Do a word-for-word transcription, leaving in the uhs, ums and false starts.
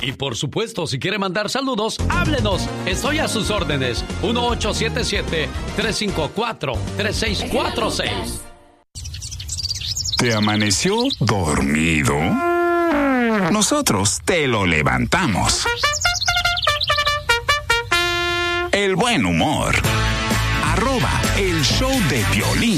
Y por supuesto, si quiere mandar saludos, háblenos. Estoy a sus órdenes. uno ocho siete siete, tres cinco cuatro, tres seis cuatro seis. ¿Te amaneció dormido? Nosotros te lo levantamos. El buen humor. Arroba el show de Piolín.